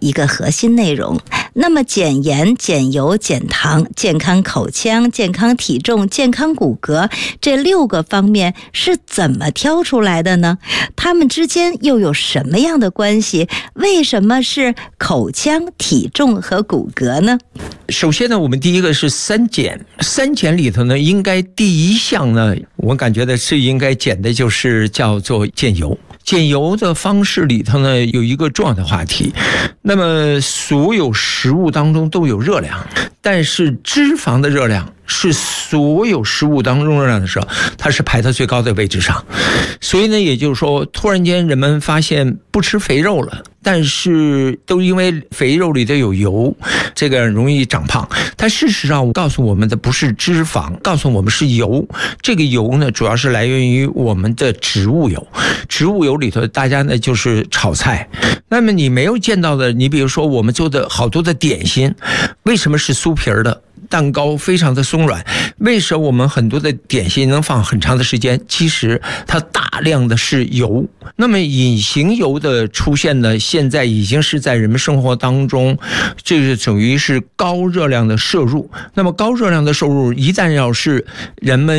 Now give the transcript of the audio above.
一个核心内容。那么减盐、减油、减糖、健康口腔、健康体重、健康骨骼这6个方面是怎么挑出来的呢？它们之间又有什么样的关系？为什么是口腔、体重和骨骼呢？ 首先呢，我们第一个是3减。3减里头呢，应该第一项呢，我感觉的是应该减的就是叫做减油。减油的方式里头呢，有一个重要的话题。那么所有食物当中都有热量，但是脂肪的热量是所有食物当中热量的时候，它是排在最高的位置上。所以呢，也就是说，突然间人们发现不吃肥肉了，但是都因为肥肉里头有油，这个容易长胖。但事实上告诉我们的不是脂肪，告诉我们是油。这个油呢，主要是来源于我们的植物油。植物油里头大家呢就是炒菜。那么你没有见到的，你比如说我们做的好多的点心，为什么是酥皮的？蛋糕非常的松软，为什么我们很多的点心能放很长的时间？其实它大量的是油。那么隐形油的出现呢，现在已经是在人们生活当中，这个等于是高热量的摄入。那么高热量的摄入一旦要是人们